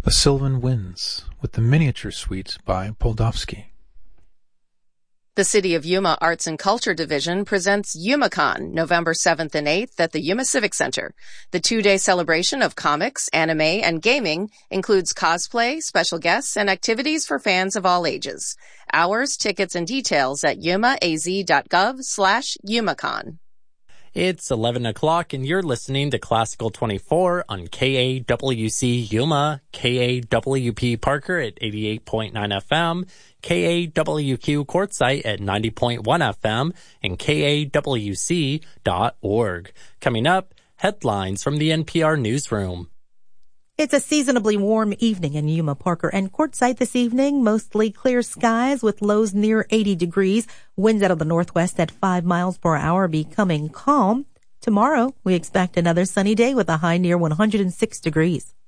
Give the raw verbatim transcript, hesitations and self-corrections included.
The Sylvan Winds with the Miniature Suite by Poldovsky. The City of Yuma Arts and Culture Division presents YumaCon, November seventh and eighth at the Yuma Civic Center. The two-day celebration of comics, anime, and gaming includes cosplay, special guests, and activities for fans of all ages. Hours, tickets, and details at yumaaz.gov slash YumaCon. It's eleven o'clock and you're listening to Classical twenty-four on K A W C Yuma, K A W P Parker at eighty-eight point nine F M, K A W Q Quartzsite at ninety point one F M, and K A W C dot org. Coming up, headlines from the N P R Newsroom. It's a seasonably warm evening in Yuma, Parker, and Quartzsite this evening. Mostly clear skies with lows near eighty degrees. Winds out of the northwest at five miles per hour becoming calm. Tomorrow, we expect another sunny day with a high near one hundred six degrees.